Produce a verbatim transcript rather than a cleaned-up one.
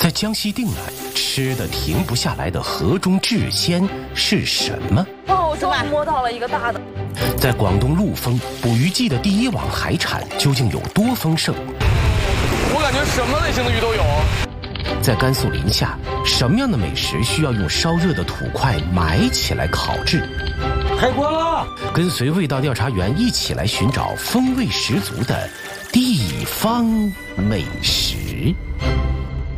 在江西定南，吃的停不下来的河中炙鲜是什么？ 哦，我终于摸到了一个大的。 在广东陆丰，捕鱼季的第一网海产究竟有多丰盛？ 我感觉什么类型的鱼都有。 在甘肃临夏，什么样的美食需要用烧热的土块埋起来烤制？ 开锅了！ 跟随味道调查员一起来寻找风味十足的地方美食。